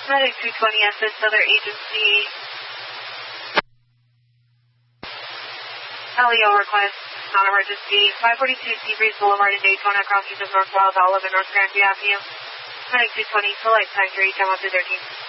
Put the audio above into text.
Medic 220 SS Other Agency. LEO request, non-emergency. 542 Seabreeze Boulevard in Daytona, crossings of North Wild Olive and North Grand Avenue. Medic 220, select time to reach 113.